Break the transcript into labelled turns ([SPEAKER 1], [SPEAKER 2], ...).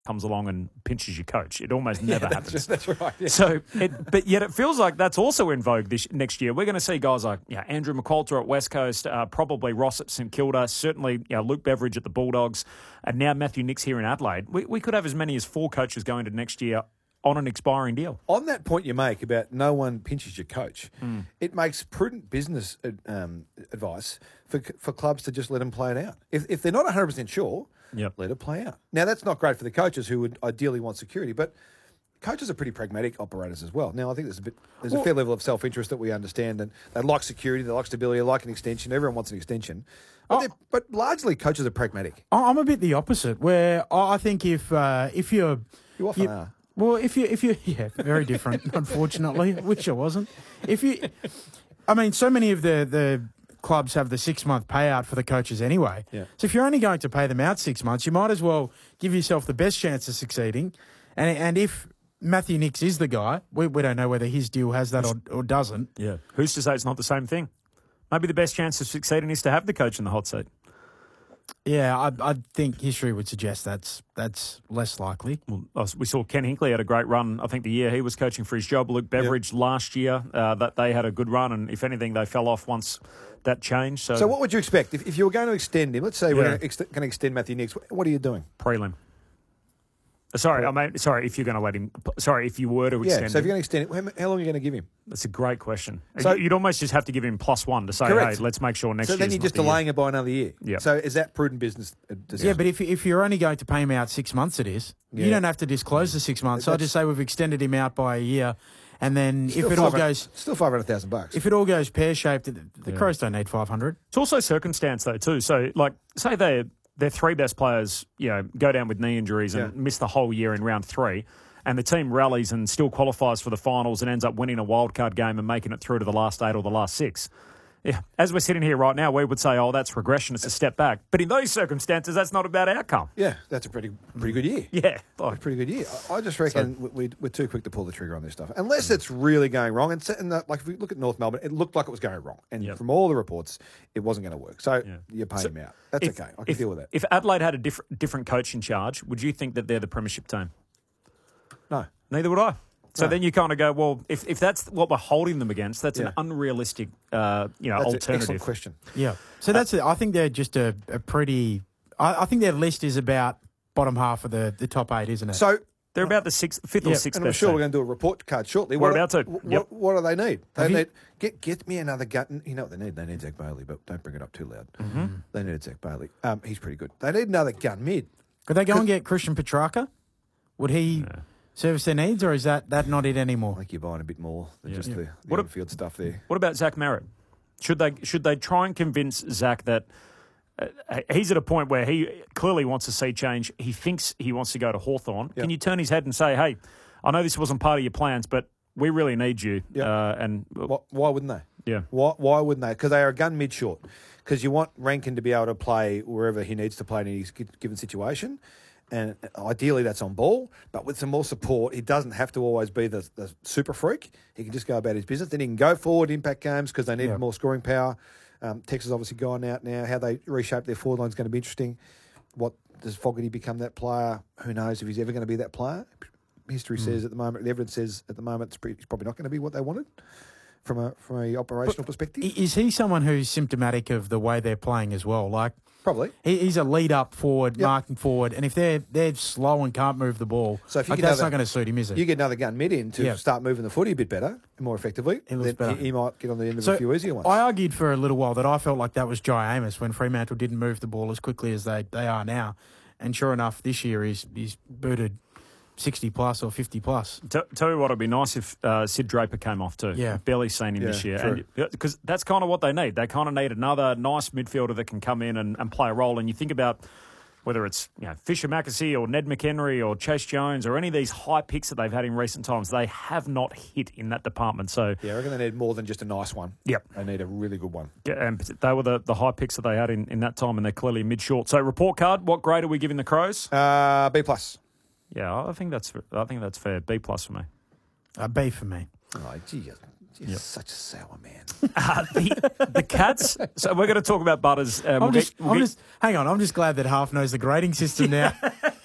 [SPEAKER 1] comes along and pinches your coach. It almost never happens.
[SPEAKER 2] That's right. Yeah.
[SPEAKER 1] So, but yet it feels like that's also in vogue next year. We're going to see guys like Andrew McQualter at West Coast, probably Ross at St Kilda, certainly Luke Beveridge at the Bulldogs, and now Matthew Nicks here in Adelaide. We could have as many as 4 coaches going to next year on an expiring deal.
[SPEAKER 2] On that point you make about no one pinches your coach, it makes prudent business advice for clubs to just let them play it out. If they're not 100% sure, let it play out. Now, that's not great for the coaches who would ideally want security, but coaches are pretty pragmatic operators as well. Now, I think there's a fair level of self-interest that we understand, and they like security, they like stability, they like an extension. Everyone wants an extension. But largely, coaches are pragmatic.
[SPEAKER 3] I'm a bit the opposite, where I think if you're...
[SPEAKER 2] You often are.
[SPEAKER 3] Well, if you very different, unfortunately. I wish I wasn't. So many of the clubs have the 6-month payout for the coaches anyway.
[SPEAKER 2] Yeah.
[SPEAKER 3] So if you're only going to pay them out 6 months, you might as well give yourself the best chance of succeeding. And if Matthew Nicks is the guy, we don't know whether his deal has that or doesn't.
[SPEAKER 1] Yeah. Who's to say it's not the same thing? Maybe the best chance of succeeding is to have the coach in the hot seat.
[SPEAKER 3] Yeah, I think history would suggest that's less likely.
[SPEAKER 1] Well, we saw Ken Hinkley had a great run. I think the year he was coaching for his job. Luke Beveridge last year, that they had a good run, and if anything, they fell off once that changed. So
[SPEAKER 2] what would you expect if you were going to extend him? Let's say we're going to extend Matthew Nicks. What are you doing?
[SPEAKER 1] Prelim. Sorry, if you're going to let him. Sorry, if you were to extend him.
[SPEAKER 2] So if you're going to extend it, how long are you going to give him?
[SPEAKER 1] That's a great question.
[SPEAKER 2] So
[SPEAKER 1] you'd almost just have to give him +1 to say,
[SPEAKER 2] correct.
[SPEAKER 1] Hey, let's make sure next year.
[SPEAKER 2] So then you're just delaying it by another year.
[SPEAKER 1] Yeah.
[SPEAKER 2] So is that prudent business decision?
[SPEAKER 3] Yeah, but if you're only going to pay him out 6 months, you don't have to disclose the 6 months. So I just say we've extended him out by a year, and then if it all goes
[SPEAKER 2] still $500,000.
[SPEAKER 3] If it all goes pear shaped, the Crows don't need 500.
[SPEAKER 1] It's also circumstance though too. So like, say their 3 best players, go down with knee injuries and miss the whole year in round 3, and the team rallies and still qualifies for the finals and ends up winning a wildcard game and making it through to the last 8 or the last 6. Yeah, as we're sitting here right now, we would say, that's regression, it's a step back. But in those circumstances, that's not a bad outcome.
[SPEAKER 2] Yeah, that's a pretty good year.
[SPEAKER 1] Yeah.
[SPEAKER 2] A pretty good year. I just reckon we're too quick to pull the trigger on this stuff. Unless it's really going wrong. And if we look at North Melbourne, it looked like it was going wrong. And from all the reports, it wasn't going to work. So you pay him out. That's okay. I can deal with that.
[SPEAKER 1] If Adelaide had a different coach in charge, would you think that they're the premiership team?
[SPEAKER 2] No.
[SPEAKER 1] Neither would I. So then you kind of go, well, if that's what we're holding them against, that's an unrealistic,
[SPEAKER 2] that's
[SPEAKER 1] alternative.
[SPEAKER 2] An excellent question.
[SPEAKER 3] Yeah. So that's it. I think they're just a pretty. I think their list is about bottom half of the top 8, isn't it?
[SPEAKER 2] So
[SPEAKER 1] they're about the 5th or 6th.
[SPEAKER 2] And I'm sure we're going to do a report card shortly.
[SPEAKER 1] We're about to.
[SPEAKER 2] What do they need? They need get me another gun. You know what they need? They need Zach Bailey, but don't bring it up too loud. Mm-hmm. They need Zach Bailey. He's pretty good. They need another gun mid.
[SPEAKER 3] Could they go and get Christian Petrarca? Would he service their needs, or is that not it anymore?
[SPEAKER 2] I think you're buying a bit more than just the on-field stuff there.
[SPEAKER 1] What about Zach Merritt? Should they try and convince Zach that he's at a point where he clearly wants to see change? He thinks he wants to go to Hawthorn. Can you turn his head and say, hey, I know this wasn't part of your plans, but we really need you. And
[SPEAKER 2] why wouldn't they?
[SPEAKER 1] Yeah.
[SPEAKER 2] Why wouldn't they? Because they are a gun mid-short. Because you want Rankin to be able to play wherever he needs to play in his given situation. And ideally that's on ball, but with some more support, he doesn't have to always be the super freak. He can just go about his business. Then he can go forward, impact games, because they need more scoring power. Texas obviously gone out now. How they reshape their forward line is going to be interesting. What does Fogarty become that player? Who knows if he's ever going to be that player? History says at the moment, the evidence says at the moment, he's probably not going to be what they wanted from a operational perspective.
[SPEAKER 3] Is he someone who's symptomatic of the way they're playing as well? Like,
[SPEAKER 2] probably.
[SPEAKER 3] He's a lead-up forward, marking forward, and if they're slow and can't move the ball,
[SPEAKER 2] so if
[SPEAKER 3] that's not going to suit him, is it?
[SPEAKER 2] You get another gun mid in to start moving the footy a bit better and more effectively, he might get on the end of a few easier ones.
[SPEAKER 3] I argued for a little while that I felt like that was Jai Amos when Fremantle didn't move the ball as quickly as they are now. And sure enough, this year he's booted 60-plus or 50-plus.
[SPEAKER 1] Tell you what, it'd be nice if Sid Draper came off too.
[SPEAKER 3] Yeah.
[SPEAKER 1] Barely seen him this year. Because that's kind of what they need. They kind of need another nice midfielder that can come in and play a role. And you think about whether it's Fisher Mackesy or Ned McHenry or Chase Jones or any of these high picks that they've had in recent times, they have not hit in that department. So
[SPEAKER 2] I reckon they need more than just a nice one.
[SPEAKER 1] Yep.
[SPEAKER 2] They need a really good one.
[SPEAKER 1] Yeah, and they were the high picks that they had in that time, and they're clearly mid-short. So report card, what grade are we giving the Crows?
[SPEAKER 2] B+.
[SPEAKER 1] Yeah, I think that's fair. B+ for me.
[SPEAKER 3] B for me.
[SPEAKER 2] Oh, gee, you're such a sour man.
[SPEAKER 1] The Cats. So we're going to talk about Butters.
[SPEAKER 3] Hang on. I'm just glad that Half knows the grading system now.